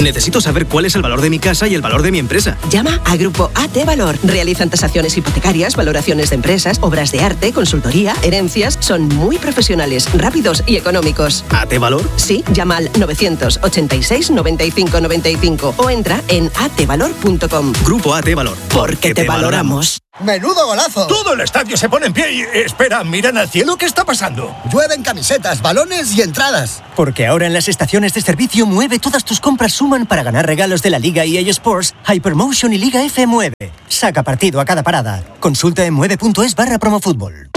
Necesito saber cuál es el valor de mi casa y el valor de mi empresa. Llama a Grupo AT Valor. Realizan tasaciones hipotecarias, valoraciones de empresas, obras de arte, consultoría, herencias. Son muy profesionales, rápidos y económicos. ¿AT Valor? Sí, llama al 986 95 95 o entra en atvalor.com. Grupo AT Valor. Porque te valoramos. ¡Menudo golazo! Todo el estadio se pone en pie y... Espera, miran al cielo, ¿qué está pasando? Llueven camisetas, balones y entradas. Porque ahora en las estaciones de servicio Mueve todas tus compras suman para ganar regalos de la Liga EA Sports, Hypermotion y Liga F Mueve. Saca partido a cada parada. Consulta en mueve.es/promofútbol.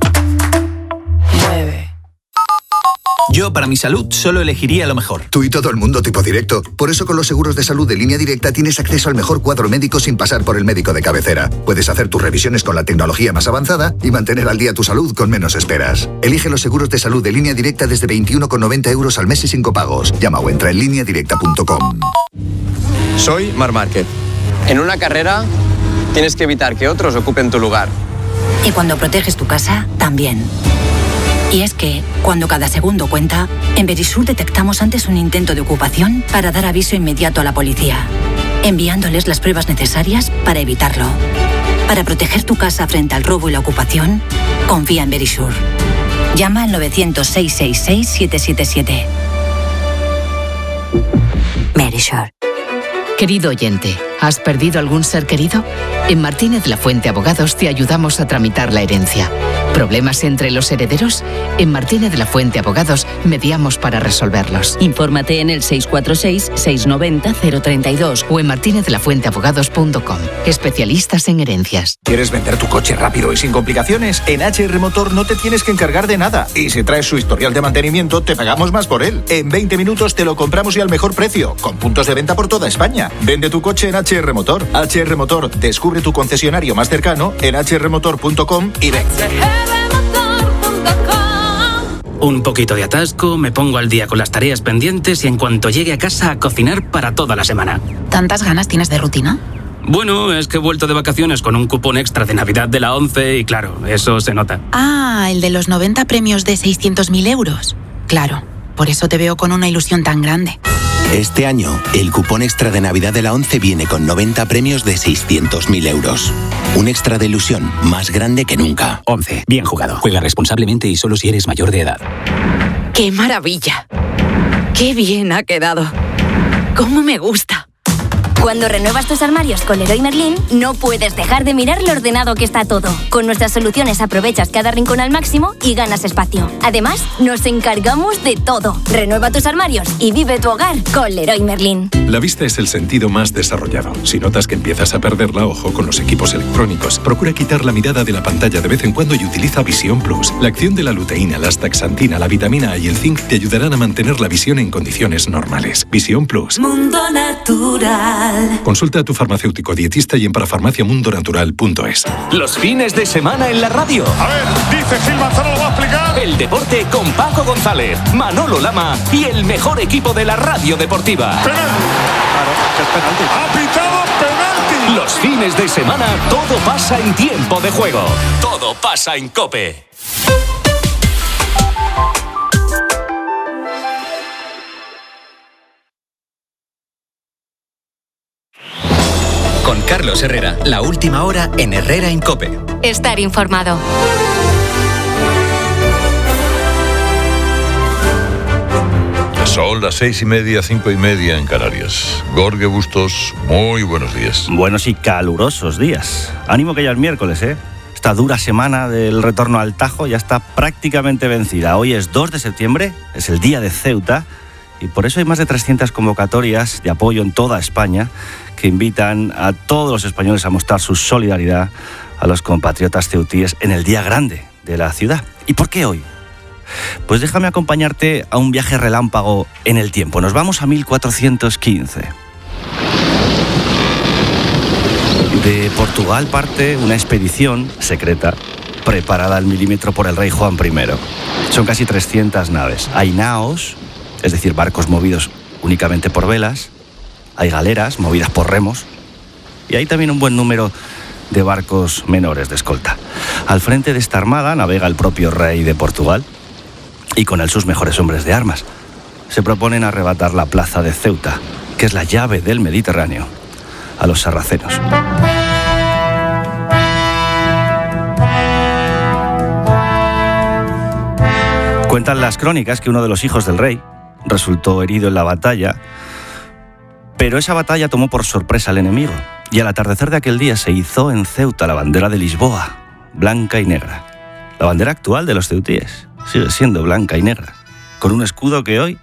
Mueve. Yo, para mi salud, solo elegiría lo mejor. Tú y todo el mundo tipo directo. Por eso con los seguros de salud de Línea Directa tienes acceso al mejor cuadro médico sin pasar por el médico de cabecera. Puedes hacer tus revisiones con la tecnología más avanzada y mantener al día tu salud con menos esperas. Elige los seguros de salud de Línea Directa desde 21,90 € al mes y sin copagos. Llama o entra en lineadirecta.com. Soy Marc Márquez. En una carrera tienes que evitar que otros ocupen tu lugar. Y cuando proteges tu casa, también. Y es que, cuando cada segundo cuenta, en Verisur detectamos antes un intento de ocupación para dar aviso inmediato a la policía, enviándoles las pruebas necesarias para evitarlo. Para proteger tu casa frente al robo y la ocupación, confía en Verisur. Llama al 900-666-777. Verisur. Querido oyente, ¿has perdido algún ser querido? En Martínez de la Fuente Abogados te ayudamos a tramitar la herencia. ¿Problemas entre los herederos? En Martínez de la Fuente Abogados mediamos para resolverlos. Infórmate en el 646-690-032 o en martinezelafuenteabogados.com. Especialistas en herencias. ¿Quieres vender tu coche rápido y sin complicaciones? En HR Motor no te tienes que encargar de nada. Y si traes su historial de mantenimiento, te pagamos más por él. En 20 minutos te lo compramos y al mejor precio, con puntos de venta por toda España. Vende tu coche en HR Motor. HR Motor, descubre tu concesionario más cercano en hrmotor.com y ven. Un poquito de atasco, me pongo al día con las tareas pendientes y en cuanto llegue a casa a cocinar para toda la semana. ¿Tantas ganas tienes de rutina? Bueno, es que he vuelto de vacaciones con un cupón extra de Navidad de la 11 y claro, eso se nota. Ah, el de los 90 premios de 600.000 euros. Claro, por eso te veo con una ilusión tan grande. Este año, el cupón extra de Navidad de la 11 viene con 90 premios de 600.000 euros. Un extra de ilusión más grande que nunca. 11. Bien jugado. Juega responsablemente y solo si eres mayor de edad. ¡Qué maravilla! ¡Qué bien ha quedado! ¡Cómo me gusta! Cuando renuevas tus armarios con Leroy Merlin, no puedes dejar de mirar lo ordenado que está todo. Con nuestras soluciones aprovechas cada rincón al máximo y ganas espacio. Además, nos encargamos de todo. Renueva tus armarios y vive tu hogar con Leroy Merlin. La vista es el sentido más desarrollado. Si notas que empiezas a perderla, ojo con los equipos electrónicos. Procura quitar la mirada de la pantalla de vez en cuando y utiliza Visión Plus. La acción de la luteína, la astaxantina, la vitamina A y el zinc te ayudarán a mantener la visión en condiciones normales. Visión Plus. Mundo Natural. Consulta a tu farmacéutico dietista y en parafarmaciamundonatural.es. Los fines de semana en la radio. A ver, dice Gil Manzano, lo va a explicar. El deporte con Paco González, Manolo Lama y el mejor equipo de la radio deportiva. ¡Penalti! Claro, es penalti. ¡Ha pitado penalti! Los fines de semana todo pasa en tiempo de juego. Todo pasa en COPE. Con Carlos Herrera, la última hora en Herrera en COPE. Estar informado. Son las 6:30, 5:30 en Canarias. Gorge Bustos, muy buenos días. Buenos y calurosos días. Ánimo que ya es miércoles, ¿eh? Esta dura semana del retorno al Tajo ya está prácticamente vencida. Hoy es 2 de septiembre, es el día de Ceuta, y por eso hay más de 300 convocatorias de apoyo en toda España que invitan a todos los españoles a mostrar su solidaridad a los compatriotas ceutíes en el día grande de la ciudad. ¿Y por qué hoy? Pues déjame acompañarte a un viaje relámpago en el tiempo. Nos vamos a 1415. De Portugal parte una expedición secreta preparada al milímetro por el rey Juan I. Son casi 300 naves. Hay naos, es decir, barcos movidos únicamente por velas. Hay galeras movidas por remos. Y hay también un buen número de barcos menores de escolta. Al frente de esta armada navega el propio rey de Portugal y con él sus mejores hombres de armas. Se proponen arrebatar la plaza de Ceuta que es la llave del Mediterráneo, a los sarracenos. Cuentan las crónicas que uno de los hijos del rey resultó herido en la batalla, pero esa batalla tomó por sorpresa al enemigo, y al atardecer de aquel día se izó en Ceuta la bandera de Lisboa, blanca y negra. La bandera actual de los ceutíes sigue siendo blanca y negra, con un escudo que hoy,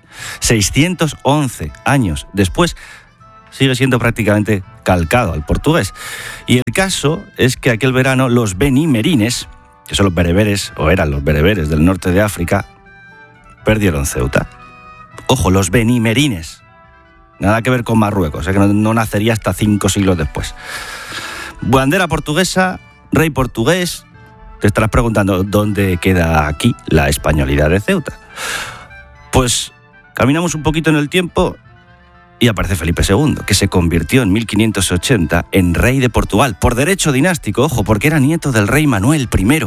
611 años después, sigue siendo prácticamente calcado al portugués. Y el caso es que aquel verano los benimerines, que son los bereberes, o eran los bereberes del norte de África, perdieron Ceuta. Ojo, los benimerines. Nada que ver con Marruecos, que no nacería hasta 5 siglos después. Bandera portuguesa, rey portugués. Te estarás preguntando, ¿dónde queda aquí la españolidad de Ceuta? Pues caminamos un poquito en el tiempo y aparece Felipe II, que se convirtió en 1580 en rey de Portugal, por derecho dinástico, ojo, porque era nieto del rey Manuel I.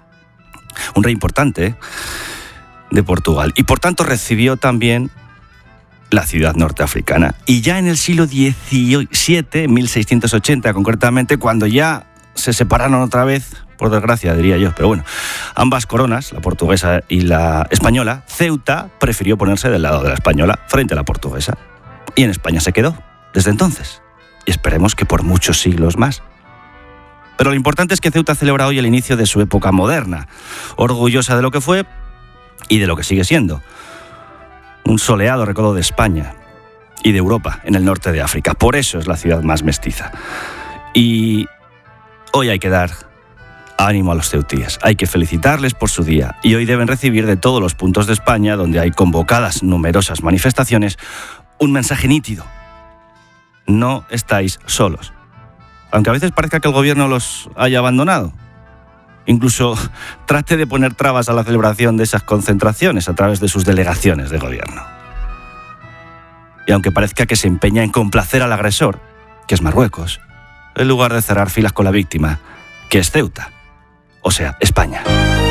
Un rey importante de Portugal. Y por tanto recibió también la ciudad norteafricana. Y ya en el siglo XVII, 1680 concretamente, cuando ya se separaron otra vez, por desgracia diría yo, pero bueno, ambas coronas, la portuguesa y la española, Ceuta prefirió ponerse del lado de la española frente a la portuguesa. Y en España se quedó desde entonces. Y esperemos que por muchos siglos más. Pero lo importante es que Ceuta celebra hoy el inicio de su época moderna, orgullosa de lo que fue y de lo que sigue siendo. Un soleado recodo de España y de Europa, en el norte de África. Por eso es la ciudad más mestiza. Y hoy hay que dar ánimo a los ceutíes. Hay que felicitarles por su día. Y hoy deben recibir de todos los puntos de España, donde hay convocadas numerosas manifestaciones, un mensaje nítido. No estáis solos. Aunque a veces parezca que el gobierno los haya abandonado. Incluso trate de poner trabas a la celebración de esas concentraciones a través de sus delegaciones de gobierno. Y aunque parezca que se empeña en complacer al agresor, que es Marruecos, en lugar de cerrar filas con la víctima, que es Ceuta, o sea, España.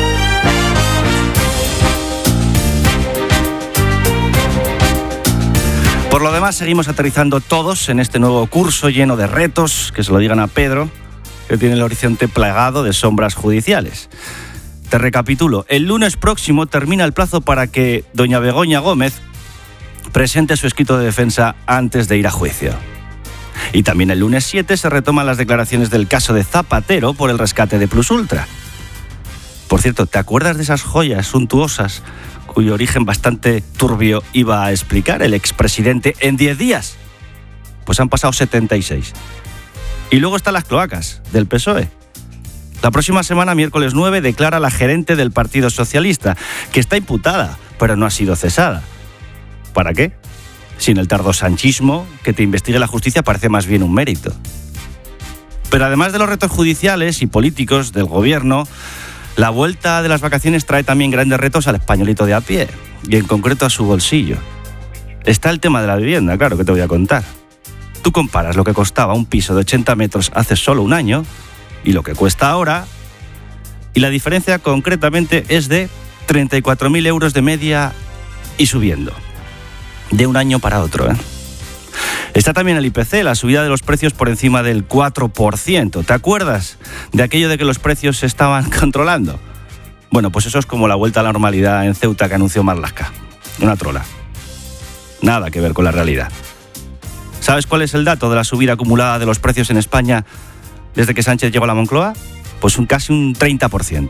Por lo demás, seguimos aterrizando todos en este nuevo curso lleno de retos, que se lo digan a Pedro, que tiene el horizonte plagado de sombras judiciales. Te recapitulo, el lunes próximo termina el plazo para que doña Begoña Gómez presente su escrito de defensa antes de ir a juicio. Y también el lunes 7 se retoman las declaraciones del caso de Zapatero por el rescate de Plus Ultra. Por cierto, ¿te acuerdas de esas joyas suntuosas cuyo origen bastante turbio iba a explicar el expresidente en 10 días? Pues han pasado 76. Y luego están las cloacas del PSOE. La próxima semana, miércoles 9, declara la gerente del Partido Socialista, que está imputada, pero no ha sido cesada. ¿Para qué? Sin el tardosanchismo, que te investigue la justicia parece más bien un mérito. Pero además de los retos judiciales y políticos del gobierno, la vuelta de las vacaciones trae también grandes retos al españolito de a pie, y en concreto a su bolsillo. Está el tema de la vivienda, claro, que te voy a contar. Tú comparas lo que costaba un piso de 80 metros hace solo un año y lo que cuesta ahora, y la diferencia concretamente es de 34.000 euros de media y subiendo, de un año para otro, ¿eh? Está también el IPC, la subida de los precios por encima del 4%. ¿Te acuerdas de aquello de que los precios se estaban controlando? Bueno, pues eso es como la vuelta a la normalidad en Ceuta que anunció Marlaska. Una trola. Nada que ver con la realidad. ¿Sabes cuál es el dato de la subida acumulada de los precios en España desde que Sánchez llegó a la Moncloa? Pues casi un 30%.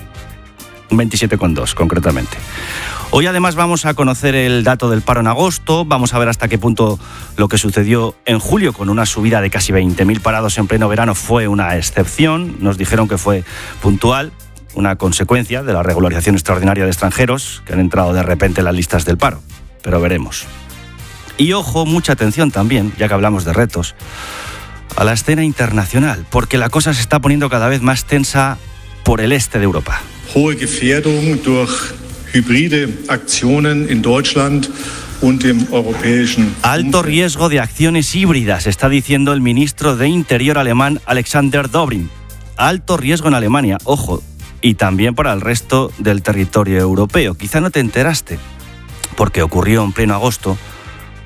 Un 27,2% concretamente. Hoy además vamos a conocer el dato del paro en agosto, vamos a ver hasta qué punto lo que sucedió en julio con una subida de casi 20.000 parados en pleno verano fue una excepción. Nos dijeron que fue puntual, una consecuencia de la regularización extraordinaria de extranjeros que han entrado de repente en las listas del paro. Pero veremos. Y ojo, mucha atención también, ya que hablamos de retos, a la escena internacional, porque la cosa se está poniendo cada vez más tensa por el este de Europa. Hohe Gefährdung durch hybride Aktionen in Deutschland und im europäischen. Alto riesgo de acciones híbridas, está diciendo el ministro de Interior alemán Alexander Dobrindt. Alto riesgo en Alemania, ojo, y también para el resto del territorio europeo. Quizá no te enteraste, porque ocurrió en pleno agosto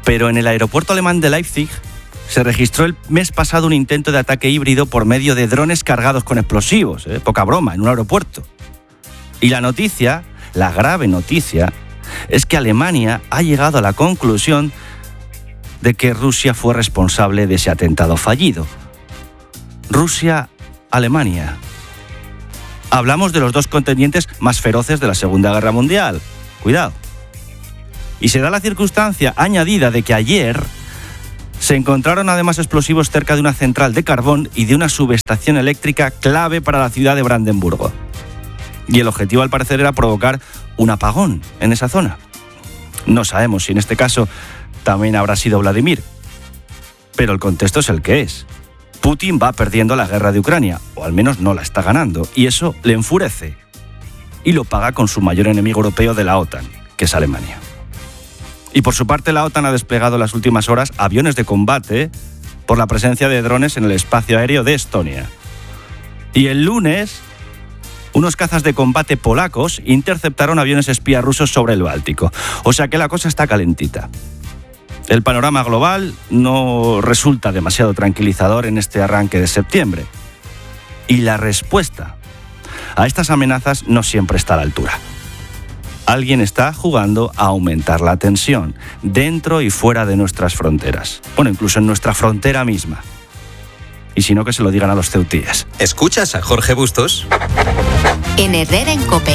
Pero en el aeropuerto alemán de Leipzig se registró el mes pasado un intento de ataque híbrido por medio de drones cargados con explosivos. Poca broma, en un aeropuerto. Y la noticia, la grave noticia, es que Alemania ha llegado a la conclusión de que Rusia fue responsable de ese atentado fallido. Rusia-Alemania. Hablamos de los dos contendientes más feroces de la Segunda Guerra Mundial. Cuidado. Y se da la circunstancia añadida de que ayer se encontraron además explosivos cerca de una central de carbón y de una subestación eléctrica clave para la ciudad de Brandenburgo. Y el objetivo, al parecer, era provocar un apagón en esa zona. No sabemos si en este caso también habrá sido Vladimir. Pero el contexto es el que es. Putin va perdiendo la guerra de Ucrania, o al menos no la está ganando, y eso le enfurece. Y lo paga con su mayor enemigo europeo de la OTAN, que es Alemania. Y por su parte, la OTAN ha desplegado en las últimas horas aviones de combate por la presencia de drones en el espacio aéreo de Estonia. Y el lunes, unos cazas de combate polacos interceptaron aviones espías rusos sobre el Báltico. O sea que la cosa está calentita. El panorama global no resulta demasiado tranquilizador en este arranque de septiembre. Y la respuesta a estas amenazas no siempre está a la altura. Alguien está jugando a aumentar la tensión dentro y fuera de nuestras fronteras. Bueno, incluso en nuestra frontera misma. Y si no, que se lo digan a los ceutíes. ¿Escuchas a Jorge Bustos? En Herrera en COPE.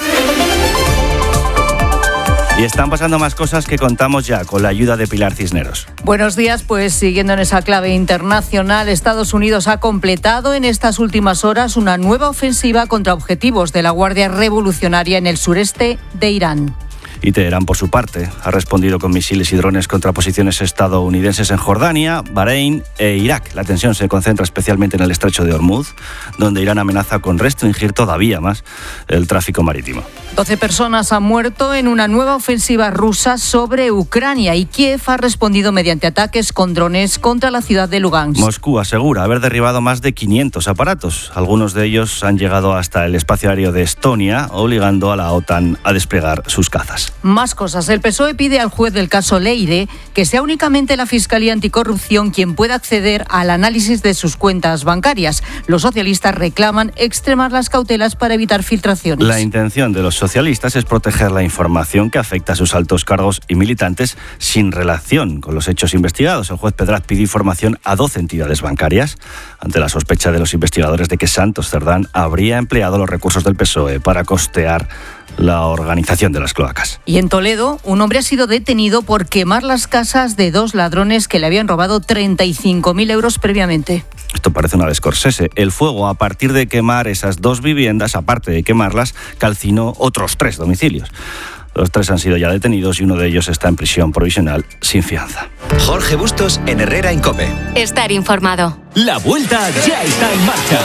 Y están pasando más cosas que contamos ya con la ayuda de Pilar Cisneros. Buenos días, pues siguiendo en esa clave internacional, Estados Unidos ha completado en estas últimas horas una nueva ofensiva contra objetivos de la Guardia Revolucionaria en el sureste de Irán. Y Teherán, por su parte, ha respondido con misiles y drones contra posiciones estadounidenses en Jordania, Bahrein e Irak. La tensión se concentra especialmente en el estrecho de Hormuz, donde Irán amenaza con restringir todavía más el tráfico marítimo. 12 personas han muerto en una nueva ofensiva rusa sobre Ucrania y Kiev ha respondido mediante ataques con drones contra la ciudad de Lugansk. Moscú asegura haber derribado más de 500 aparatos. Algunos de ellos han llegado hasta el espacio aéreo de Estonia, obligando a la OTAN a desplegar sus cazas. Más cosas. El PSOE pide al juez del caso Leire que sea únicamente la Fiscalía Anticorrupción quien pueda acceder al análisis de sus cuentas bancarias. Los socialistas reclaman extremar las cautelas para evitar filtraciones. La intención de los socialistas es proteger la información que afecta a sus altos cargos y militantes sin relación con los hechos investigados. El juez Pedraz pidió información a 12 entidades bancarias ante la sospecha de los investigadores de que Santos Cerdán habría empleado los recursos del PSOE para costear la organización de las cloacas. Y en Toledo, un hombre ha sido detenido por quemar las casas de 2 ladrones que le habían robado 35.000 euros previamente. Esto parece una de Scorsese. El fuego, a partir de quemar esas 2 viviendas, aparte de quemarlas, calcinó otros 3 domicilios. Los 3 han sido ya detenidos y uno de ellos está en prisión provisional sin fianza. Jorge Bustos en Herrera en COPE. Estar informado. La vuelta ya está en marcha.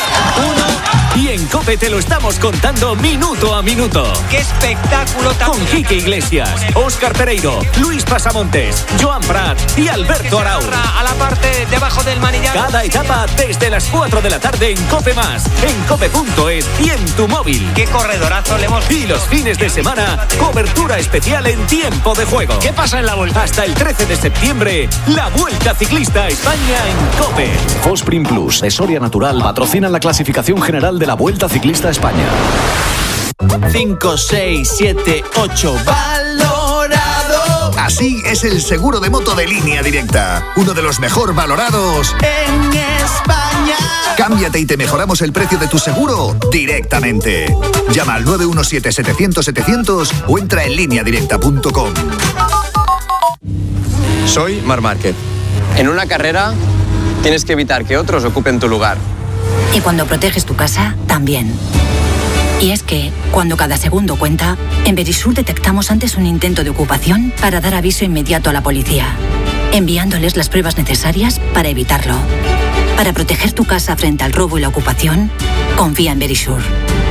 Y en COPE te lo estamos contando minuto a minuto. ¡Qué espectáculo tan! Con Quique Iglesias, Óscar Pereiro, Luis Pasamontes, Joan Prat y Alberto Arau. A la parte debajo del manillar. Cada etapa desde las 4 de la tarde en COPE+, en cope.es y en tu móvil. ¡Qué corredorazo le hemos! Y los fines de semana, cobertura especial en tiempo de juego. ¿Qué pasa en la vuelta? Hasta el 13 de septiembre, la Vuelta Ciclista a España en COPE. Fosprin Plus de Soria Natural patrocinan la clasificación general de la Vuelta Ciclista a España. 5, 6, 7, 8. ¡Valorado! Así es el seguro de moto de Línea Directa. Uno de los mejor valorados en España. Cámbiate y te mejoramos el precio de tu seguro directamente. Llama al 917-700-700 o entra en lineadirecta.com. Soy Marc Márquez. En una carrera tienes que evitar que otros ocupen tu lugar. Y cuando proteges tu casa, también. Y es que, cuando cada segundo cuenta, en Verisur detectamos antes un intento de ocupación para dar aviso inmediato a la policía, enviándoles las pruebas necesarias para evitarlo. Para proteger tu casa frente al robo y la ocupación, confía en Verisur.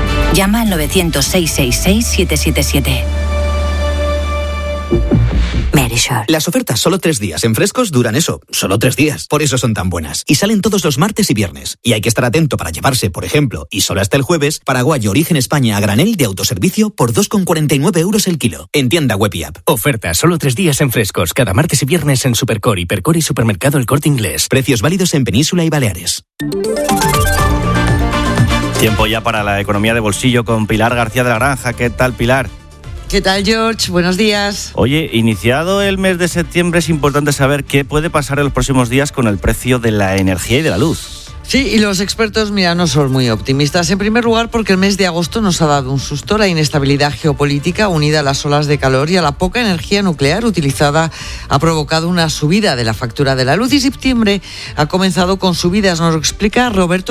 Llama al 900-666-777. Verisure. Las ofertas solo 3 días en Frescos duran eso, solo 3 días. Por eso son tan buenas. Y salen todos los martes y viernes. Y hay que estar atento para llevarse, por ejemplo, y solo hasta el jueves, paraguayo origen España a granel de autoservicio por 2,49 € el kilo. En tienda web y app. Oferta solo 3 días en Frescos, cada martes y viernes en Supercor, Hipercor y Supermercado El Corte Inglés. Precios válidos en Península y Baleares. Tiempo ya para la economía de bolsillo con Pilar García de la Granja. ¿Qué tal, Pilar? ¿Qué tal, George? Buenos días. Oye, iniciado el mes de septiembre es importante saber qué puede pasar en los próximos días con el precio de la energía y de la luz. Sí, y los expertos, mira, no son muy optimistas. En primer lugar, porque el mes de agosto nos ha dado un susto. La inestabilidad geopolítica unida a las olas de calor y a la poca energía nuclear utilizada ha provocado una subida de la factura de la luz. Y septiembre ha comenzado con subidas, nos lo explica Roberto